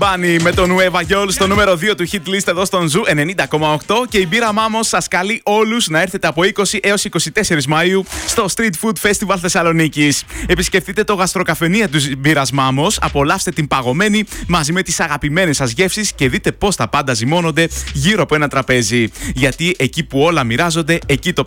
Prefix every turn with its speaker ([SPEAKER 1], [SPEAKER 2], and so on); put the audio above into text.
[SPEAKER 1] Μπάνι με το Nueva Yol στο νούμερο 2 του hit list εδώ στον Ζου 90,8 και η μπύρα Μάμος σας καλεί όλους να έρθετε από 20 έως 24 Μαΐου στο Street Food Festival Θεσσαλονίκης. Επισκεφτείτε το γαστροκαφενείο του μπύρας Μάμος, απολαύστε την παγωμένη μαζί με τις αγαπημένες σας γεύσεις και δείτε πώς τα πάντα ζυμώνονται γύρω από ένα τραπέζι. Γιατί εκεί που όλα μοιράζονται, εκεί το